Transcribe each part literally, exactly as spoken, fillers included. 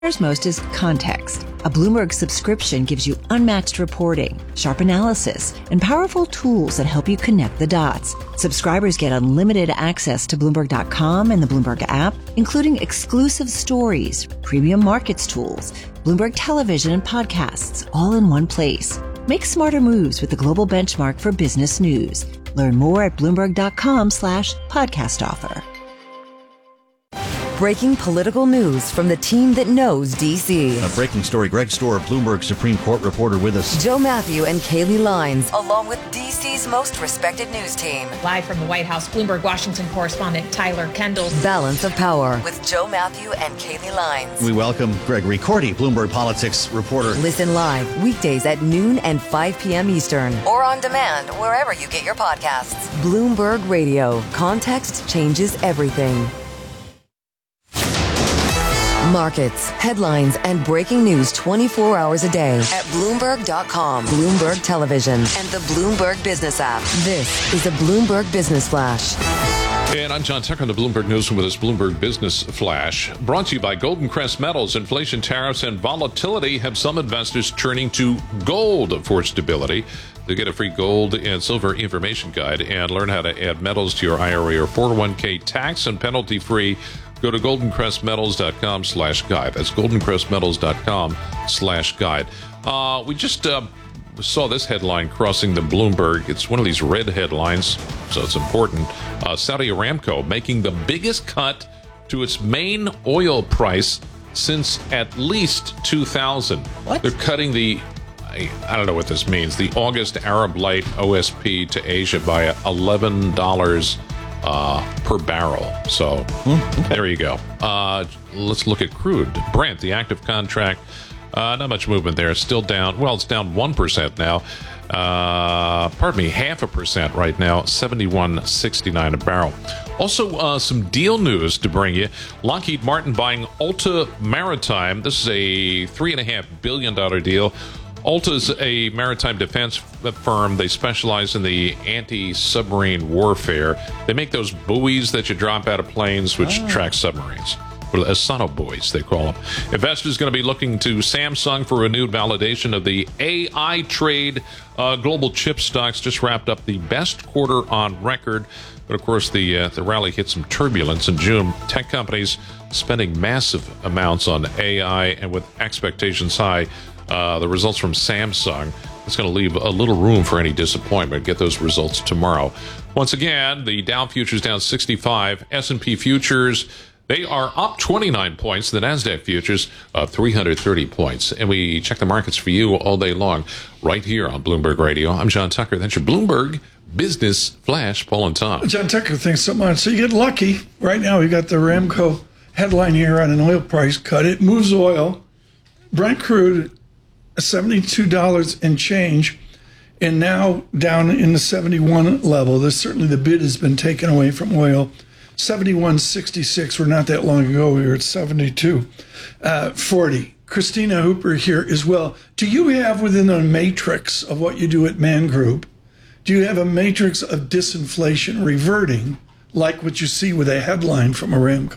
Most is context. A Bloomberg subscription gives you unmatched reporting, sharp analysis, and powerful tools that help you connect the dots. Subscribers get unlimited access to Bloomberg dot com and the Bloomberg app, including exclusive stories, premium markets tools, Bloomberg television and podcasts, all in one place. Make smarter moves with the global benchmark for business news. Learn more at Bloomberg dot com slash podcast offer. Breaking political news from the team that knows D C. A breaking story. Greg Stohr, Bloomberg Supreme Court reporter with us. Joe Matthew and Kaylee Lines, along with D C's most respected news team. Live from the White House, Bloomberg Washington correspondent Tyler Kendall. Balance of Power with Joe Matthew and Kaylee Lines. We welcome Gregory Cordy, Bloomberg Politics reporter. Listen live weekdays at noon and five p.m. Eastern. Or on demand wherever you get your podcasts. Bloomberg Radio. Context changes everything. Markets, headlines, and breaking news twenty-four hours a day at Bloomberg dot com, Bloomberg Television, and the Bloomberg Business app. This is a Bloomberg Business Flash. And I'm John Tucker on the Bloomberg Newsroom with this Bloomberg Business Flash. Brought to you by Golden Crest Metals. Inflation, tariffs, and volatility have some investors turning to gold for stability. To get a free gold and silver information guide and learn how to add metals to your I R A or four oh one k tax and penalty free, go to golden crest metals dot com slash guide. That's golden crest metals dot com slash guide. Uh, we just uh, saw this headline crossing the Bloomberg. It's one of these red headlines, so it's important. Uh, Saudi Aramco making the biggest cut to its main oil price since at least two thousand. What? They're cutting the, I, I don't know what this means, the August Arab Light O S P to Asia by eleven dollars Uh, per barrel. So mm, okay. There you go. Uh, let's look at crude. Brent, the active contract, uh, not much movement there. It's still down. Well, it's down one percent now. Uh, pardon me, half a percent right now, seventy-one sixty-nine a barrel. Also, uh, some deal news to bring you. Lockheed Martin buying Alta Maritime. This is a three point five billion dollars deal. Alta's a maritime defense firm. They specialize in the anti-submarine warfare. They make those buoys that you drop out of planes, which oh. track submarines. As sono buoys, they call them. Investors going to be looking to Samsung for renewed validation of the A I trade. Uh, global chip stocks just wrapped up the best quarter on record. But, of course, the uh, the rally hit some turbulence in June. Tech companies spending massive amounts on A I, and with expectations high, Uh, the results from Samsung, it's going to leave a little room for any disappointment. Get those results tomorrow. Once again, the Dow futures down sixty-five. S and P futures, they are up twenty-nine points. The NASDAQ futures up three hundred thirty points. And we check the markets for you all day long right here on Bloomberg Radio. I'm John Tucker. That's your Bloomberg Business Flash. Paul and Tom. John Tucker, thanks so much. So you get lucky. Right now we got the Aramco headline here on an oil price cut. It moves oil. Brent crude seventy-two dollars and change, and now down in the seventy-one level. This certainly the bid has been taken away from oil. seventy-one sixty-six. We're not that long ago. We were at seventy-two forty. Christina Hooper here as well. Do you have within a matrix of what you do at Man Group, do you have a matrix of disinflation reverting like what you see with a headline from Aramco?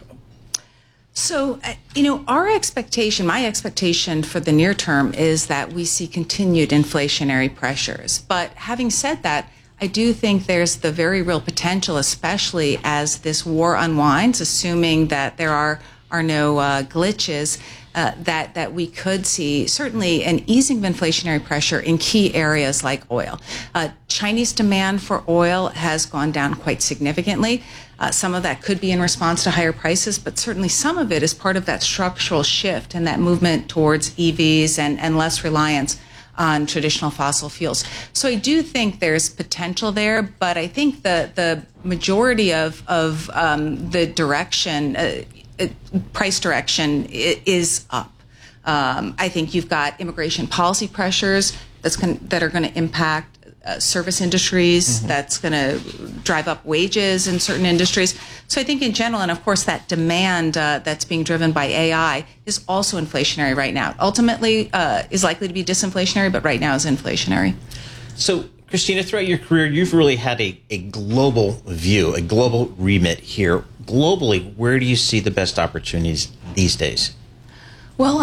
So, uh, you know, our expectation, my expectation for the near term is that we see continued inflationary pressures. But having said that, I do think there's the very real potential, especially as this war unwinds, assuming that there are, are no uh, glitches, uh, that, that we could see certainly an easing of inflationary pressure in key areas like oil. Uh, Chinese demand for oil has gone down quite significantly. Uh, some of that could be in response to higher prices, but certainly some of it is part of that structural shift and that movement towards E Vs and, and less reliance on traditional fossil fuels. So I do think there's potential there, but I think the the majority of, of um, the direction, uh, it, price direction is up. Um, I think you've got immigration policy pressures that's con- that are going to impact Uh, service industries, mm-hmm. that's going to drive up wages in certain industries. So I think in general, and of course that demand uh, that's being driven by A I is also inflationary right now. Ultimately uh, is likely to be disinflationary, but right now is inflationary. So Christina, throughout your career, you've really had a, a global view, a global remit here. Globally, where do you see the best opportunities these days? Well,